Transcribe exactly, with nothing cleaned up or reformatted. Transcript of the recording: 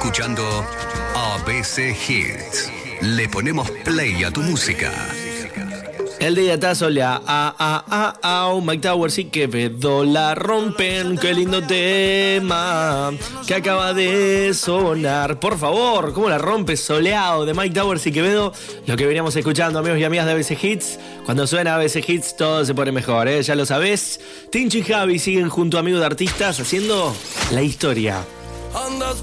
escuchando A B C Hits. Le ponemos play a tu música. El de Yatazo le a a a a a Mike Towers y Quevedo la rompen. Qué lindo tema que acaba de sonar. Por favor, ¿cómo la rompe? Soleado de Mike Towers y Quevedo. Lo que veníamos escuchando, amigos y amigas de A B C Hits. Cuando suena A B C Hits todo se pone mejor, ¿eh? Ya lo sabés. Tincho y Javi siguen junto a Amigos de Artistas haciendo la historia.